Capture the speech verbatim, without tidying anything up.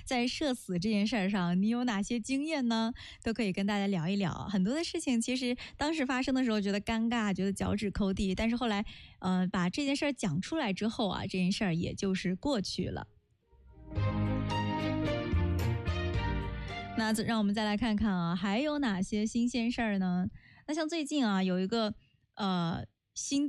在社死这件事儿上，你有哪些经验呢？都可以跟大家聊一聊。很多的事情其实当时发生的时候觉得尴尬，觉得脚趾抠地，但是后来呃把这件事儿讲出来之后啊，这件事儿也就是过去了。那让我们再来看看啊，还有哪些新鲜事儿呢？那像最近啊，有一个呃新